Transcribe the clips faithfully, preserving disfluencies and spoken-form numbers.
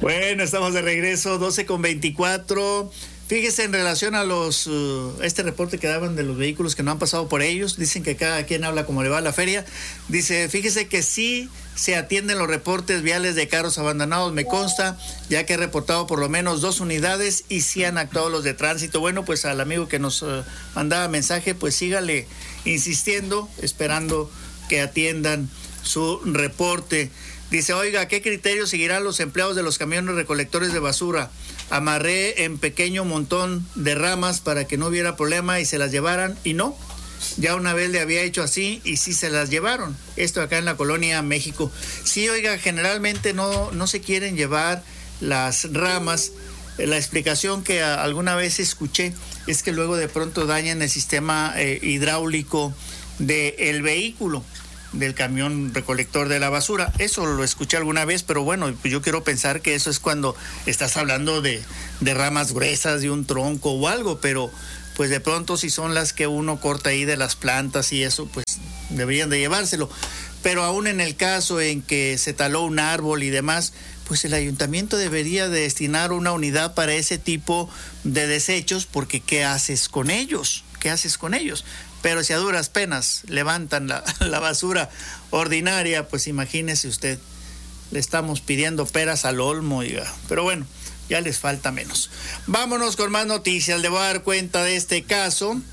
Bueno, estamos de regreso, doce con veinticuatro. Fíjese, en relación a los uh, este reporte que daban de los vehículos que no han pasado por ellos, dicen que cada quien habla como le va a la feria. Dice, fíjese que sí se atienden los reportes viales de carros abandonados, me consta, ya que he reportado por lo menos dos unidades y sí han actuado los de tránsito. Bueno, pues al amigo que nos uh, mandaba mensaje, pues sígale insistiendo, esperando que atiendan su reporte. Dice, oiga, ¿qué criterio seguirán los empleados de los camiones recolectores de basura? Amarré en pequeño montón de ramas para que no hubiera problema y se las llevaran, y no. Ya una vez le había hecho así y sí se las llevaron. Esto acá en la colonia México. Sí, oiga, generalmente no, no se quieren llevar las ramas. La explicación que alguna vez escuché es que luego de pronto dañan el sistema eh, hidráulico del vehículo, del camión recolector de la basura. Eso lo escuché alguna vez, pero bueno, yo quiero pensar que eso es cuando estás hablando de, de ramas gruesas, de un tronco o algo, pero pues de pronto si son las que uno corta ahí de las plantas y eso, pues deberían de llevárselo. Pero aún en el caso en que se taló un árbol y demás, pues el ayuntamiento debería de destinar una unidad para ese tipo de desechos, porque ¿qué haces con ellos? ¿Qué haces con ellos? Pero si a duras penas levantan la, la basura ordinaria, pues imagínese usted, le estamos pidiendo peras al olmo, oiga. Pero bueno, ya les falta menos. Vámonos con más noticias. Le voy a dar cuenta de este caso.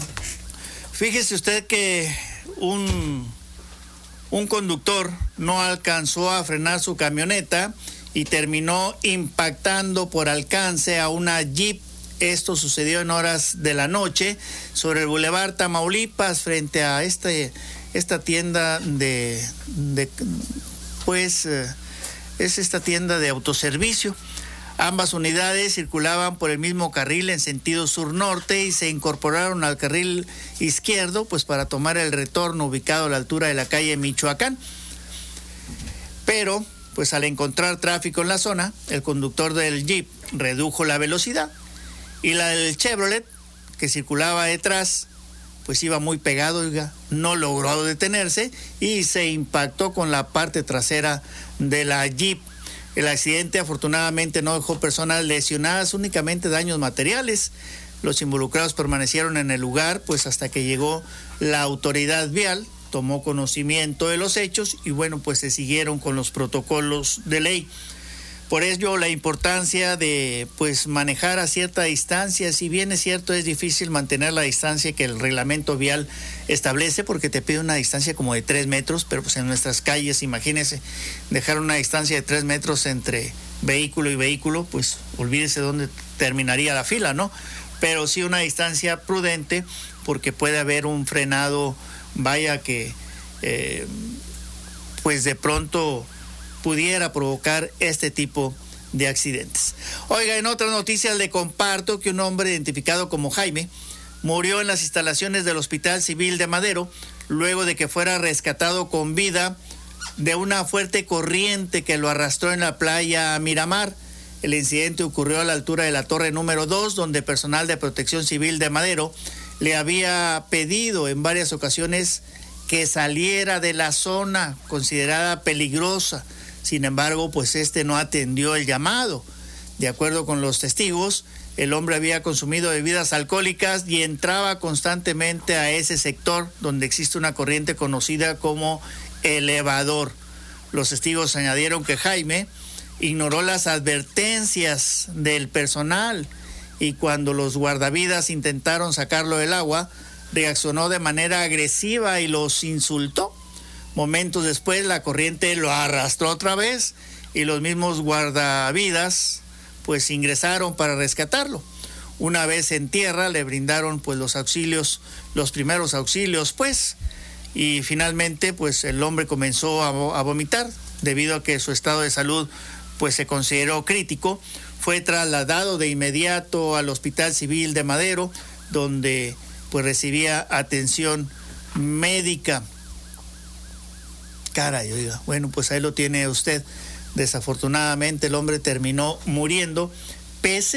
Fíjese usted que un, un conductor no alcanzó a frenar su camioneta y terminó impactando por alcance a una Jeep. Esto sucedió en horas de la noche sobre el Boulevard Tamaulipas, frente a este, esta tienda de, de pues, eh, es esta tienda de autoservicio. Ambas unidades circulaban por el mismo carril en sentido sur-norte y se incorporaron al carril izquierdo, pues para tomar el retorno ubicado a la altura de la calle Michoacán. Pero, pues al encontrar tráfico en la zona, el conductor del Jeep redujo la velocidad. Y la del Chevrolet, que circulaba detrás, pues iba muy pegado, oiga, no logró detenerse y se impactó con la parte trasera de la Jeep. El accidente afortunadamente no dejó personas lesionadas, únicamente daños materiales. Los involucrados permanecieron en el lugar, pues hasta que llegó la autoridad vial, tomó conocimiento de los hechos y bueno, pues se siguieron con los protocolos de ley. Por ello, la importancia de pues manejar a cierta distancia. Si bien es cierto, es difícil mantener la distancia que el reglamento vial establece, porque te pide una distancia como de tres metros, pero pues en nuestras calles, imagínese, dejar una distancia de tres metros entre vehículo y vehículo, pues olvídese dónde terminaría la fila, ¿no? Pero sí una distancia prudente, porque puede haber un frenado, vaya que, eh, pues de pronto pudiera provocar este tipo de accidentes. Oiga, en otras noticias le comparto que un hombre identificado como Jaime murió en las instalaciones del Hospital Civil de Madero luego de que fuera rescatado con vida de una fuerte corriente que lo arrastró en la playa Miramar. El incidente ocurrió a la altura de la torre número dos, donde personal de Protección Civil de Madero le había pedido en varias ocasiones que saliera de la zona considerada peligrosa. Sin embargo, pues este no atendió el llamado. De acuerdo con los testigos, el hombre había consumido bebidas alcohólicas y entraba constantemente a ese sector donde existe una corriente conocida como elevador. Los testigos añadieron que Jaime ignoró las advertencias del personal y cuando los guardavidas intentaron sacarlo del agua, reaccionó de manera agresiva y los insultó. Momentos después la corriente lo arrastró otra vez y los mismos guardavidas pues ingresaron para rescatarlo. Una vez en tierra le brindaron pues los auxilios, los primeros auxilios pues, y finalmente pues el hombre comenzó a, a vomitar debido a que su estado de salud pues se consideró crítico. Fue trasladado de inmediato al Hospital Civil de Madero, donde pues recibía atención médica. Caray, oiga, bueno, pues ahí lo tiene usted. Desafortunadamente el hombre terminó muriendo, pese